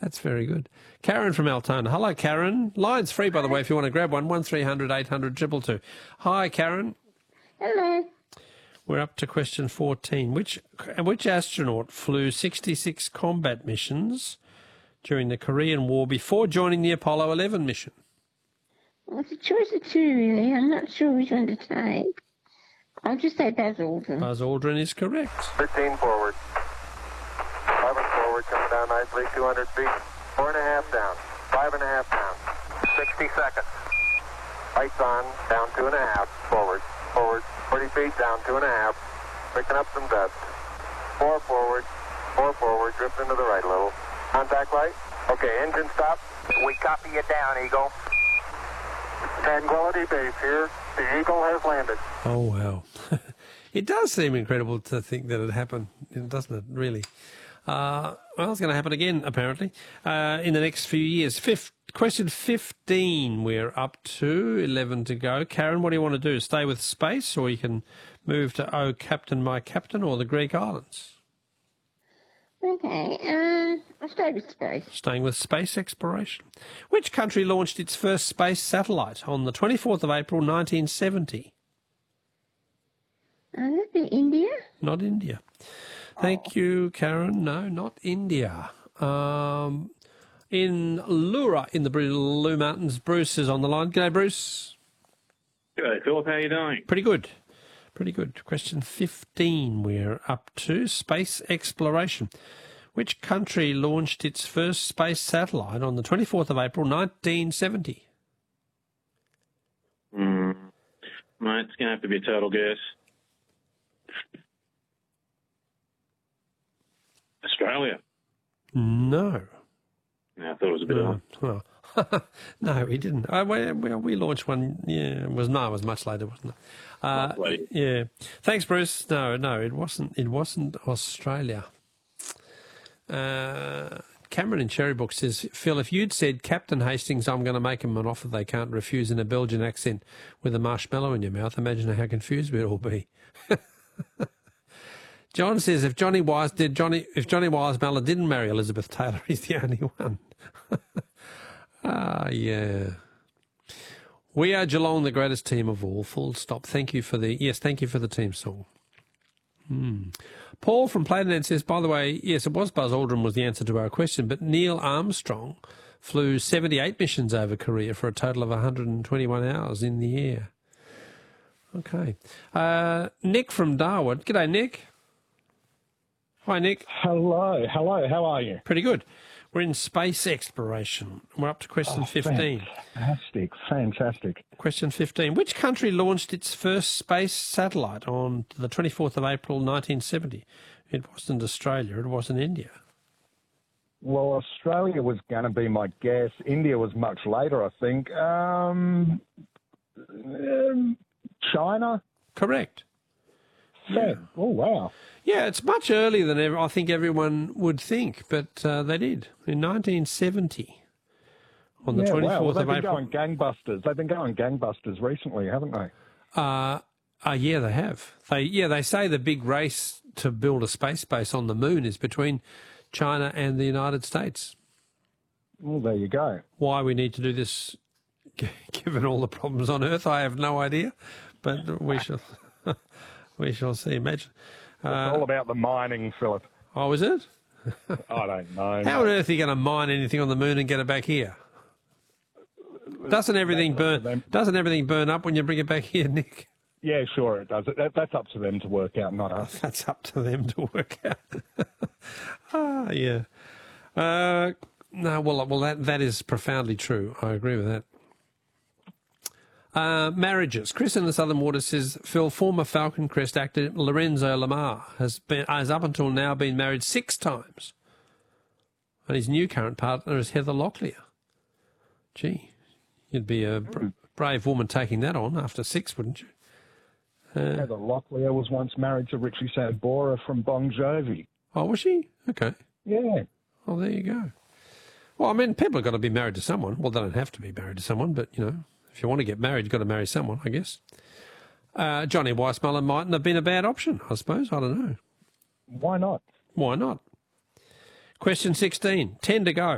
That's very good. Karen from Altona. Hello, Karen. Line's free, by the way, if you want to grab one. 1300 800 222. Hi, Karen. Hello. We're up to question 14. Which astronaut flew 66 combat missions during the Korean War before joining the Apollo 11 mission? Well, it's a choice of two, really. I'm not sure which one to take. I'll just say Buzz Aldrin. Buzz Aldrin is correct. 13 forward. 11 forward, coming down nicely, 200 feet. 4.5 down. 5.5 down. 60 seconds. Lights on, down 2.5. Forward. Forward. 40 feet, down 2.5. Picking up some dust. 4 forward. 4 forward, drift into the right a little. Contact light. Okay, engine stop. We copy you down, Eagle. Tranquility Base here. The Eagle has landed. Oh, wow. It does seem incredible to think that it happened, doesn't it, really? Well, it's going to happen again, apparently, in the next few years. Question 15, we're up to 11 to go. Karen, what do you want to do? Stay with space, or you can move to Oh, Captain, My Captain, or the Greek islands? Okay, I'll stay with space. Staying with space exploration. Which country launched its first space satellite on the 24th of April 1970? That'd be India? Not India. Thank you, Karen. No, not India. In Lura, in the Blue Mountains, Bruce is on the line. G'day, Bruce. G'day, Philip. How you doing? Pretty good. Pretty good. Question 15, we're up to space exploration. Which country launched its first space satellite on the 24th of April 1970? Mate, it's going to have to be a total guess. Australia. No. No, I thought it was a bit odd. Well, no, we didn't. We launched one. Yeah, it was much later, wasn't it? Yeah. Thanks, Bruce. No, it wasn't. It wasn't Australia. Cameron in Cherrybrook says, Phil, if you'd said Captain Hastings, I'm going to make him an offer they can't refuse in a Belgian accent with a marshmallow in your mouth, imagine how confused we'd all be. John says, if Johnny Weissmuller didn't marry Elizabeth Taylor, he's the only one. Yeah. We are Geelong, the greatest team of all. Full stop. Thank you for the team song. Paul from Platinette says, by the way, yes, it was Buzz Aldrin was the answer to our question, but Neil Armstrong flew 78 missions over Korea for a total of 121 hours in the air. Okay. Nick from Darwin. G'day, Nick. Hi, Nick. Hello. How are you? Pretty good. We're in space exploration. We're up to question 15. Fantastic. Question 15. Which country launched its first space satellite on the 24th of April 1970? It wasn't Australia. It wasn't India. Well, Australia was going to be my guess. India was much later, I think. China? Correct. Yeah. Oh, wow. Yeah, it's much earlier than I think everyone would think, but they did in 1970 on the 24th of April. They've been going gangbusters recently, haven't they? Yeah, they have. They say the big race to build a space base on the moon is between China and the United States. Well, there you go. Why we need to do this, given all the problems on Earth, I have no idea, but we shall see. Imagine. It's all about the mining, Philip. Oh, is it? I don't know. How on earth are you going to mine anything on the moon and get it back here? Doesn't everything burn up when you bring it back here, Nick? Yeah, sure it does. That's up to them to work out, not us. That's up to them to work out. Yeah. No, well, that is profoundly true. I agree with that. Marriages. Chris in the Southern Water says, Phil, former Falcon Crest actor Lorenzo Lamar has up until now been married 6 times. And his new current partner is Heather Locklear. Gee, you'd be a brave woman taking that on after 6, wouldn't you? Heather Locklear was once married to Richie Sambora from Bon Jovi. Oh, was she? Okay. Yeah. Oh, there you go. Well, I mean, people have got to be married to someone. Well, they don't have to be married to someone, but, you know, if you want to get married, you've got to marry someone, I guess. Johnny Weissmuller mightn't have been a bad option, I suppose. I don't know. Why not? Why not? Question 16. 10 to go.